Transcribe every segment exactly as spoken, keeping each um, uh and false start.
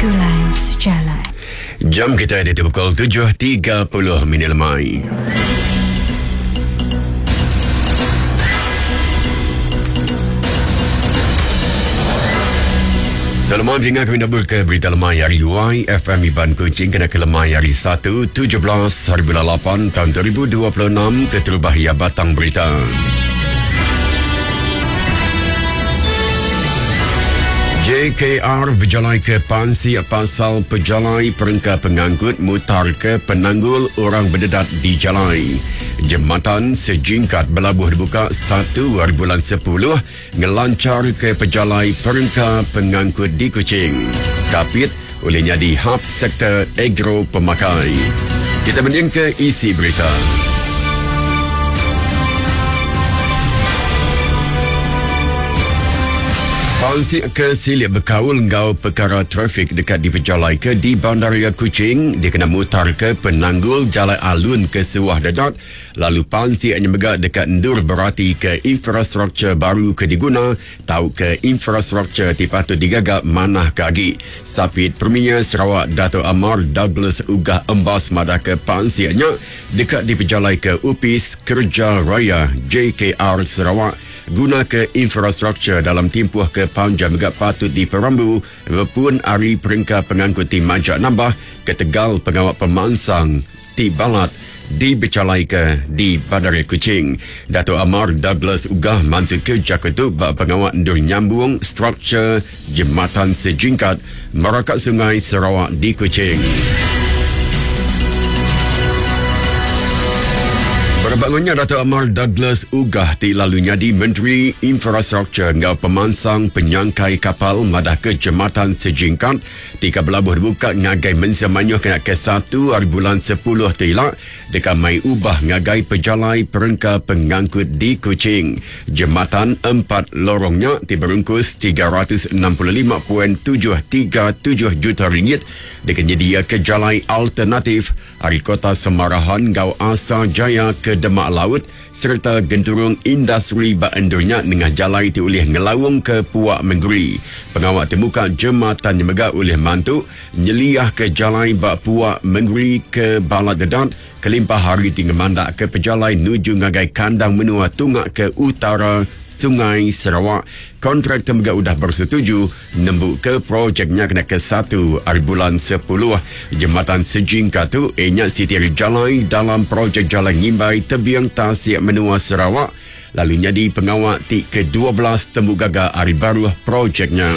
Sulai Sejalan. Jam kita ada di pukul tujuh tiga puluh minit lemai. Selamat mendengar kami dabur ke berita lemai hari Y F M Iban Kuching kena ke lemai hari satu tujuh belas hari bulan lapan tahun dua ribu dua puluh enam ke Telubahia Batang Berita. J K R berjalai ke Pansi pasal pejalai perengka pengangkut mutar ke penanggul orang berdedat di jalai. Jembatan Sejingkat berlabuh dibuka satu hari bulan sepuluh ngelancar ke pejalai perengka pengangkut di Kuching. Kapit olehnya di hub sektor agro pemakai. Kita mendengar ke isi berita. Pansi ke silip berkaul ngau perkara trafik dekat di pejalai ke di Bandaraya Kuching. Dia kena mutar ke penanggul jalan alun ke Sewah Dedat. Lalu pansi hanya megak dekat Ndur berarti ke infrastruktur baru ke diguna. Tahu ke infrastruktur dipatut digagap manah kagi. Sapit Premier Sarawak Dato' Amar Douglas Ugah Embas madah ke pansi hanya dekat di pejalai ke U P I S Kerja Raya J K R Sarawak. Guna ke infrastruktur dalam timpuh ke Panjang megak patut di Perambu walaupun hari perengka pengangkut di Majak Nambah ke Tegal pengawat pemansang di Balat di Becalai ke di Bandaraya Kuching. Dato' Amar Douglas Ugah maksud ke Jakarta bak pengawat ndur nyambung struktur jembatan Sejingkat Merakat Sungai Sarawak di Kuching. Berbangunnya Dato' Amar Douglas Ugah ti lalunya di Menteri Infrastruktur ngau pemansang penyangkai kapal madah ke jembatan Sejingkat tika berlabuh dibuka ngagai mensemanyuh kena ke satu hari bulan sepuluh tilak dekat mai ubah ngagai pejalai perengka pengangkut di Kuching. Jembatan empat lorongnya ti berungkus tiga ratus enam puluh lima perpuluhan tujuh tiga tujuh juta ringgit dekat nyedia ke jalai alternatif hari kota Semarahan ngau Asa Jaya ke Demak Laut serta genturung industri baendurnya dengan jalai ti oleh ngelawung ke Puak Menggeri. Pengawat temuka jembatan yang megak oleh mantuk nyeliah ke jalai bak Puak Menggeri ke Balat Dedat kelimpah hari tinggal mandak ke pejalai nuju ngagai kandang menua tungak ke utara Sungai Sarawak. Kontraktor megak udah bersetuju nembuk ke projeknya kena ke satu hari bulan sepuluh. Jembatan Sejingkat tu ianya sitiri jalai dalam projek jalan ngimbai tebiang Tasik menua Sarawak. Lalu jadi pengawat ti ke dua belas tembuk gagal hari baru projeknya.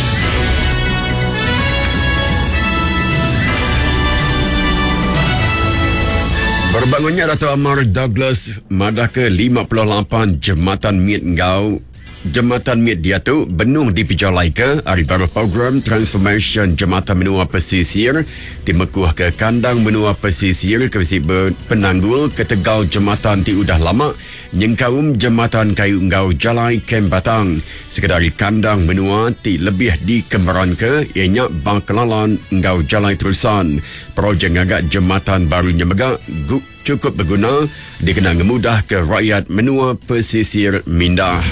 Berbangunnya Dato' Amar Douglas madah ke lima puluh lapan jembatan Miet Ngau. Jembatan Miet dia tu benung di pejalai ke hari baru program transformation jembatan menua pesisir dimekuh ke kandang menua pesisir ke penanggul ke Tegal jembatan ti udah lama nyengkaum jembatan kayu ngau jalai Kem Batang sekedari kandang menua ti lebih dikembaran ke ianya Bangkelalan ngau jalai terusan. Projek ngagak jembatan barunya megak cukup berguna dikenal ngemudah ke rakyat menua pesisir Mindah.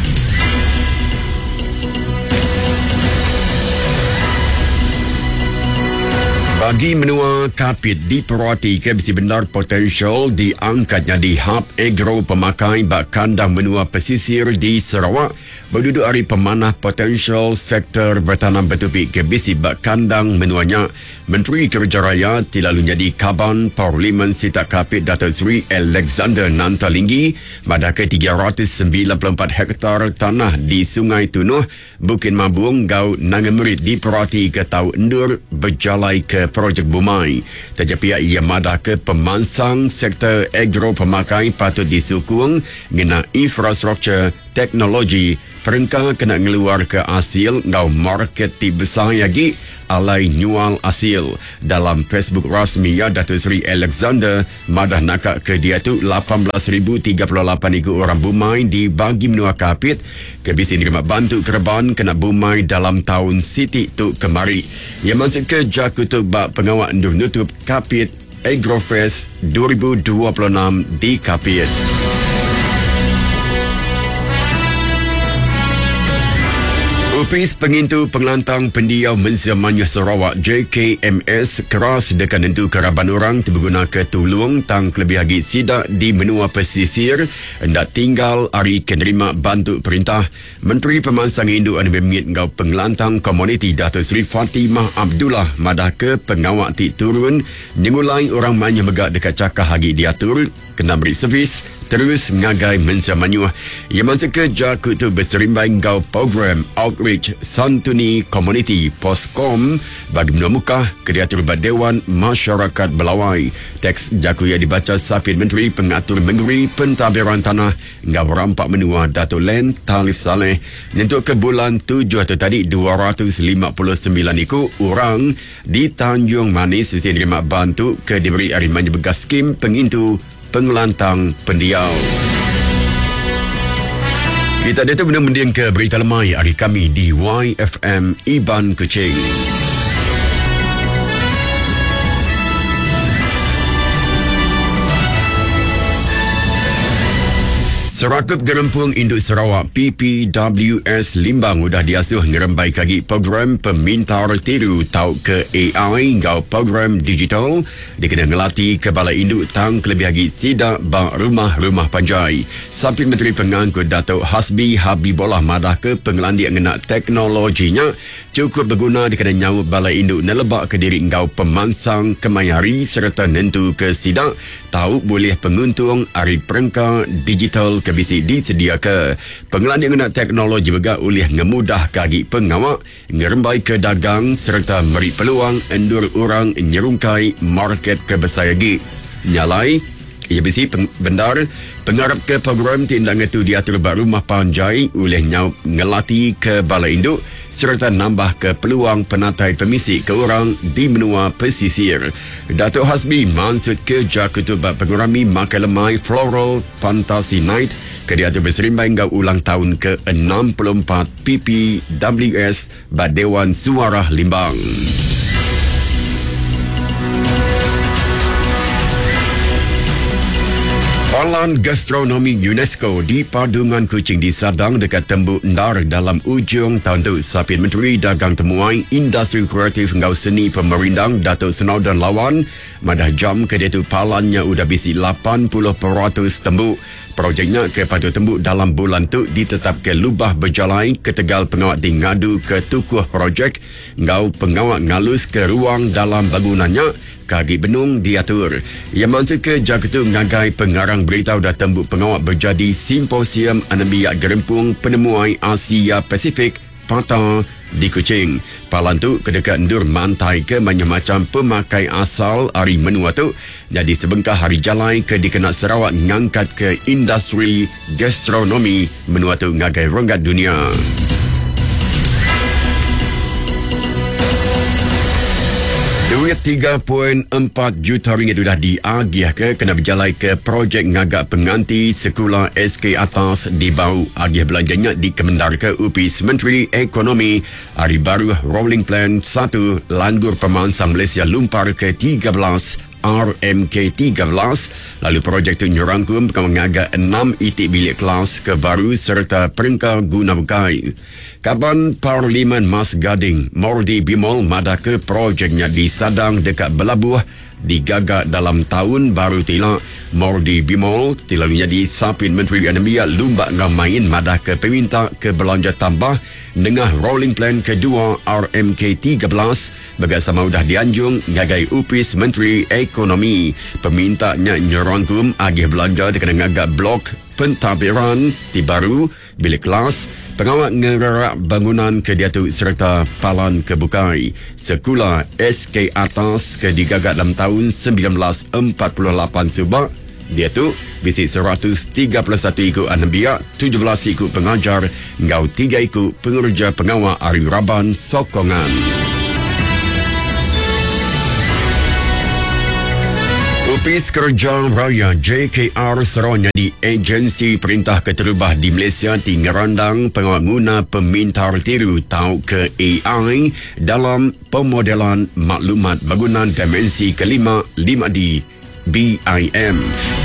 Bagi menua Kapit diperhati ke besi benar potensial diangkatnya di hub agro pemakai bak kandang menua pesisir di Sarawak berduduk hari pemanah potensial sektor bertanam bertupik ke besi bak kandang menuanya. Menteri Kerja Raya tilalunya di Kaban Parlimen Sita Kapit Datuk Seri Alexander Nantalinggi madah ke tiga ratus sembilan puluh empat hektar tanah di Sungai Tunuh Bukit Mabung Gau Nangamerit diperhati ke Tau Endur berjalai ke projek Bumai. Tetapi ia madah ke pemansang sektor agro pemakai patut disukung guna infrastruktur teknologi perengka kena ngeluar ke hasil ngau market ti besar lagi alai nyual hasil. Dalam Facebook rasmi ya Datuk Seri Alexander madah nakak ke dia tu lapan belas ribu tiga puluh lapan ikut orang Bumai dibagi menua Kapit ke bisi nerima bantu kerban kena Bumai dalam tahun siti tu kemari. Ia maksud ke Jakutuk bak pengawat ndur nutup Kapit Agrofest dua ribu dua puluh enam di Kapit. Opis Pengintu Pengelantang Pendiau Mensia Manyuh Sarawak J K M S keras dekat nentu keraban orang terbeguna ke tulung tang kelebih lagi sidak di menua pesisir hendak tinggal hari kenerima bantu perintah Menteri Pemansang Induk anu memingit ngau pengelantang komuniti Datuk Seri Fatimah Abdullah madah ke pengawak ti turun nyengulai orang Manyuh megak dekat cakah hagi diatur kena beri servis terus ngagai Mensia Manyuh. Ia masa kerja kutu berserimbai ngau program Outreach Santuni Community Poscom bagi menua muka Kreatur Dewan Masyarakat Belawai. Teks jaku yang dibaca Sapin Menteri Pengatur Negeri Pentadbiran Tanah ngau rampak menua Datuk Len Talif Saleh. Untuk ke bulan tujuh atau tadi dua ratus lima puluh sembilan iku orang di Tanjung Manis mesti nerima bantu ke diberi arimanya begas skim pengintu Pengelantang Pendiau. Kita datang benda-benda ke berita lemai hari kami di Y F M Iban Kuching. Serakup Gerempung Induk Sarawak P P W S Limbang sudah diasuh ngerembai kagi program pemintar tiru tau ke A I ngau program digital dikena ngelatih ke Balai Induk tang kelebih lagi sidak bang rumah-rumah panjai. Samping Menteri Pengangkut Datuk Hasbi Habibullah madah ke pengelandi ngenak teknologinya cukup berguna dikena nyaut Balai Induk nelebak ke diri ngau pemansang kemayari serta nentu ke sidak tahu boleh penguntung hari perengka digital kebisi disedia ke pengelani guna teknologi juga oleh ngemudah kagi pengawak ngerembai ke dagang serta beri peluang endur orang nyerungkai market kebesar lagi nyalai ia bisi bendar pengarap ke program tindak itu diatur baru rumah panjai oleh nyau ngelatih ke Balai Induk serta nambah ke peluang penatai pemisi ke orang di menua pesisir. Datuk Hasbi maksud ke Jakutubat Pengurami Makan Lemai Floral Fantasy Night ke diatur berserimbai hingga ulang tahun ke enam puluh empat P P W S Dewan Suara Limbang. Palan Gastronomi UNESCO di Padungan Kuching disadang dekat Tembuk Ndar dalam ujung tahun tu. Sapin Menteri Dagang Temuai Industri Kreatif ngau seni pemerindang Datuk Senaudan Lawan madah jam ke dia tu palannya udah bisi lapan puluh peratus tembuk. Projeknya ke Patu Tembuk dalam bulan tu ditetapkan lubah berjalan ke Tegal pengawak di ngadu ke tukuh projek ngau pengawak ngalus ke ruang dalam bangunannya kaki benung diatur. Ia maksud ke Jakarta ngagai pengarang berita dah tembuk pengawak berjadi simposium Anambiak Gerempung Penemuai Asia Pasifik Patah di Kuching. Palan tu kedekat endur mantai ke macam-macam pemakai asal hari menua tu. Jadi sebengkah hari jalai ke dikenal Sarawak ngangkat ke industri gastronomi menua tu ngagai ronggat dunia. Duit tiga perpuluhan empat juta ringgit sudah diagih ke kena berjalai ke projek ngagak penganti sekolah S K atas di bau. Agih belanjanya di Kemendar ke Upis Menteri Ekonomi hari baru Rolling Plan satu Landur Pemansang Malaysia Lumpar ke tiga belas R M K tiga belas. Lalu projek itu nyerangkum mengaga enam itik bilik kelas ke baru serta perengkau guna bukai. Kaban Parlimen Mas Gading Mordi Bimol madah ke projeknya di Sadang dekat Belabuh digagak dalam tahun baru tilak. Mordi Bimol tilalunya di Sapin Menteri Anambiak Lumbak ngamain madah ke peminta ke belanja tambah dengan rolling plan kedua R M K tiga belas bersama udah dianjung ngagai Upis Menteri Ekonomi. Pemintanya nyorangkum agih belanja dengan ngagak blok pentadbiran di baru bilik kelas pengawak ngerak bangunan ke diatu serta palan kebukai sekolah S K atas ke digagak dalam tahun seribu sembilan ratus empat puluh lapan subak. Dia tu bisi seratus tiga puluh satu ikut Anambiak, tujuh belas ikut pengajar, ngau tiga ikut pengerja pengawal Ari Raban Sokongan. Opis Kerja Raya J K R Sarawak di agensi perintah keterubah di Malaysia di ngerandang pengawal guna pemintar tiru tau ke A I dalam pemodelan maklumat bangunan dimensi kelima lima D B I M.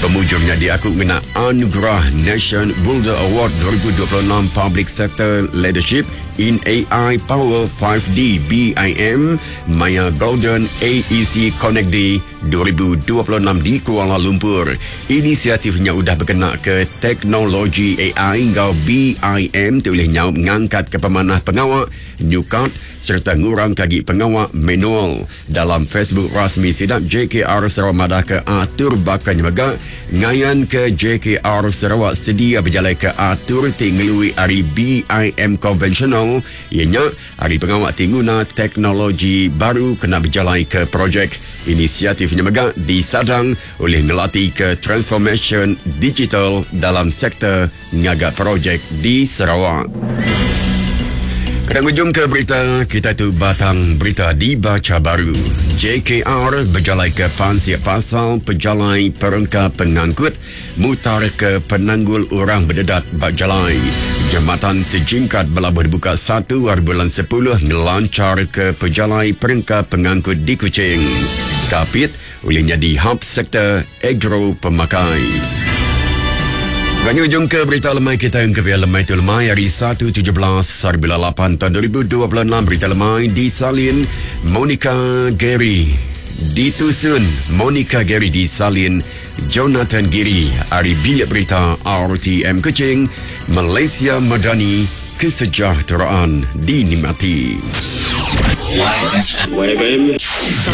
Pemujurnya diakui mengena Anugerah Nation Builder Award dua ribu dua puluh enam Public Sector Leadership in A I Power five D B I M Maya Golden A E C Connect Day dua ribu dua puluh enam di Kuala Lumpur. Inisiatifnya sudah berkena ke teknologi A I ngau B I M tulisnya mengangkat ke pemanah pengawak nyukat serta ngurang kaki pengawak manual. Dalam Facebook rasmi sidap J K R Sarawak Madah ke atur bakal nyemegak ngayan ke J K R Sarawak sedia berjalan ke atur tinglui hari B I M konvensional ianya hari pengawak tingguna teknologi baru kena berjalan ke projek. Inisiatifnya megak disadang oleh ngelatih ke transformation digital dalam sektor ngagak projek di Sarawak. Kadang ujung ke berita, kita tu batang berita dibaca baru. J K R berjalan ke Pansiap Pasal Pejalai Perengka Pengangkut mutar ke Penanggul Orang Berdedat Bajalai. Jambatan sejingkat berlabuh dibuka satu hari bulan sepuluh ngelancar ke Pejalai Perengka Pengangkut di Kuching. Kapit olehnya di hub sektor agro pemakai. Kami ujung ke berita lemai kita yang kebiar lemai itu lemai hari satu tujuh belas hari bulan lapan tahun dua ribu dua puluh enam. Berita lemai disalin Monica Gary ditusun Monica Gary disalin Jonathan Giri hari bilik berita R T M Kuching. Malaysia Madani, kesejahteraan dinikmati.